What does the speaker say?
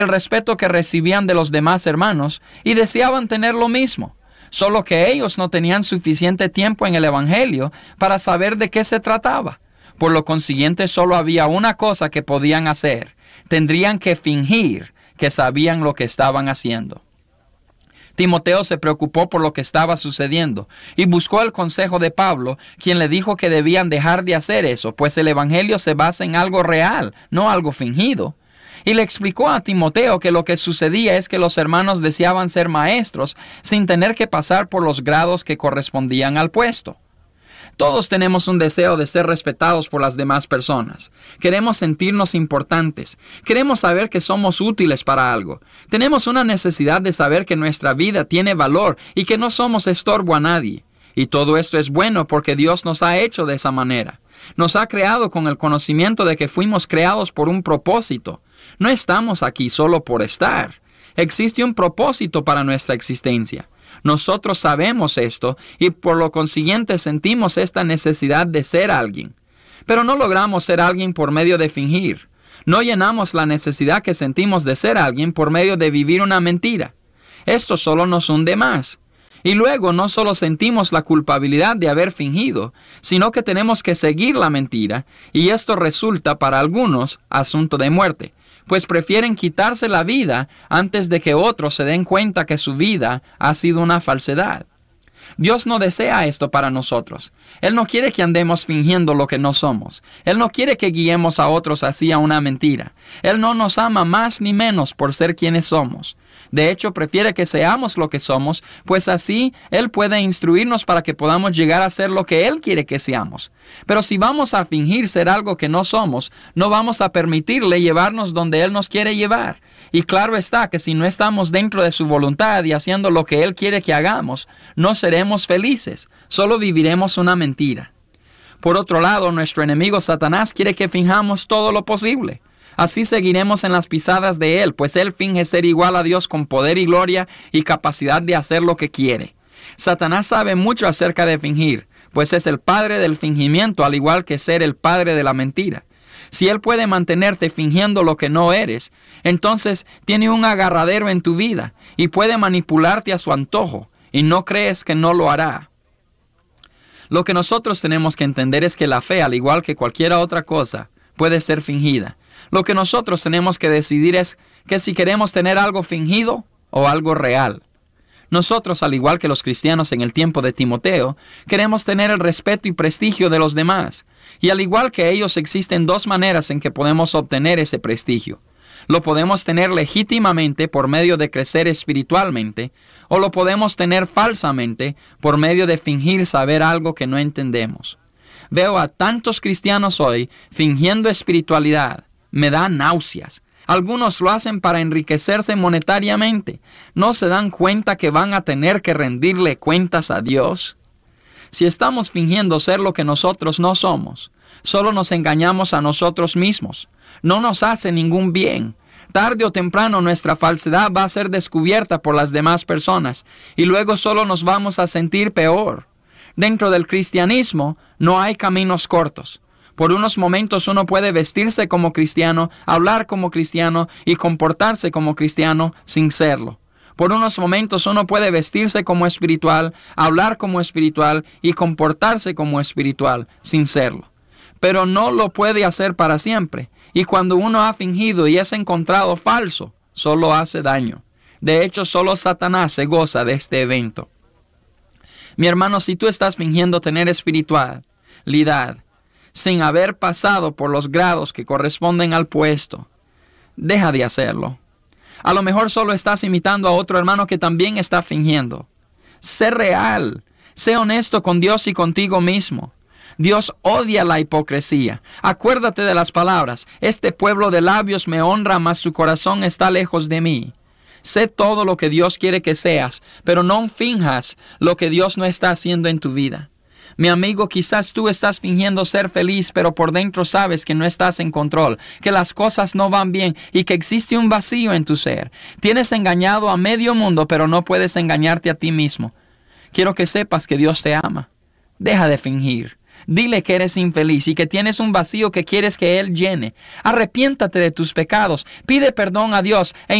el respeto que recibían de los demás hermanos y deseaban tener lo mismo, solo que ellos no tenían suficiente tiempo en el Evangelio para saber de qué se trataba. Por lo consiguiente, solo había una cosa que podían hacer: tendrían que fingir que sabían lo que estaban haciendo. Timoteo se preocupó por lo que estaba sucediendo y buscó el consejo de Pablo, quien le dijo que debían dejar de hacer eso, pues el Evangelio se basa en algo real, no algo fingido. Y le explicó a Timoteo que lo que sucedía es que los hermanos deseaban ser maestros sin tener que pasar por los grados que correspondían al puesto. Todos tenemos un deseo de ser respetados por las demás personas. Queremos sentirnos importantes. Queremos saber que somos útiles para algo. Tenemos una necesidad de saber que nuestra vida tiene valor y que no somos estorbo a nadie. Y todo esto es bueno porque Dios nos ha hecho de esa manera. Nos ha creado con el conocimiento de que fuimos creados por un propósito. No estamos aquí solo por estar. Existe un propósito para nuestra existencia. Nosotros sabemos esto y por lo consiguiente sentimos esta necesidad de ser alguien. Pero no logramos ser alguien por medio de fingir. No llenamos la necesidad que sentimos de ser alguien por medio de vivir una mentira. Esto solo nos hunde más. Y luego no solo sentimos la culpabilidad de haber fingido, sino que tenemos que seguir la mentira, y esto resulta para algunos asunto de muerte, pues prefieren quitarse la vida antes de que otros se den cuenta que su vida ha sido una falsedad. Dios no desea esto para nosotros. Él no quiere que andemos fingiendo lo que no somos. Él no quiere que guiemos a otros hacia una mentira. Él no nos ama más ni menos por ser quienes somos. De hecho, prefiere que seamos lo que somos, pues así Él puede instruirnos para que podamos llegar a ser lo que Él quiere que seamos. Pero si vamos a fingir ser algo que no somos, no vamos a permitirle llevarnos donde Él nos quiere llevar. Y claro está que si no estamos dentro de su voluntad y haciendo lo que Él quiere que hagamos, no seremos felices, solo viviremos una mentira. Por otro lado, nuestro enemigo Satanás quiere que finjamos todo lo posible. Así seguiremos en las pisadas de Él, pues Él finge ser igual a Dios con poder y gloria y capacidad de hacer lo que quiere. Satanás sabe mucho acerca de fingir, pues es el padre del fingimiento, al igual que ser el padre de la mentira. Si Él puede mantenerte fingiendo lo que no eres, entonces tiene un agarradero en tu vida y puede manipularte a su antojo, y no crees que no lo hará. Lo que nosotros tenemos que entender es que la fe, al igual que cualquier otra cosa, puede ser fingida. Lo que nosotros tenemos que decidir es que si queremos tener algo fingido o algo real. Nosotros, al igual que los cristianos en el tiempo de Timoteo, queremos tener el respeto y prestigio de los demás. Y al igual que ellos, existen dos maneras en que podemos obtener ese prestigio. Lo podemos tener legítimamente por medio de crecer espiritualmente, o lo podemos tener falsamente por medio de fingir saber algo que no entendemos. Veo a tantos cristianos hoy fingiendo espiritualidad. Me da náuseas. Algunos lo hacen para enriquecerse monetariamente. ¿No se dan cuenta que van a tener que rendirle cuentas a Dios? Si estamos fingiendo ser lo que nosotros no somos, solo nos engañamos a nosotros mismos. No nos hace ningún bien. Tarde o temprano nuestra falsedad va a ser descubierta por las demás personas y luego solo nos vamos a sentir peor. Dentro del cristianismo no hay caminos cortos. Por unos momentos uno puede vestirse como cristiano, hablar como cristiano y comportarse como cristiano sin serlo. Por unos momentos uno puede vestirse como espiritual, hablar como espiritual y comportarse como espiritual sin serlo. Pero no lo puede hacer para siempre. Y cuando uno ha fingido y es encontrado falso, solo hace daño. De hecho, solo Satanás se goza de este evento. Mi hermano, si tú estás fingiendo tener espiritualidad sin haber pasado por los grados que corresponden al puesto, deja de hacerlo. A lo mejor solo estás imitando a otro hermano que también está fingiendo. Sé real, sé honesto con Dios y contigo mismo. Dios odia la hipocresía. Acuérdate de las palabras: este pueblo de labios me honra, mas su corazón está lejos de mí. Sé todo lo que Dios quiere que seas, pero no finjas lo que Dios no está haciendo en tu vida. Mi amigo, quizás tú estás fingiendo ser feliz, pero por dentro sabes que no estás en control, que las cosas no van bien y que existe un vacío en tu ser. Tienes engañado a medio mundo, pero no puedes engañarte a ti mismo. Quiero que sepas que Dios te ama. Deja de fingir. Dile que eres infeliz y que tienes un vacío que quieres que Él llene. Arrepiéntate de tus pecados, pide perdón a Dios e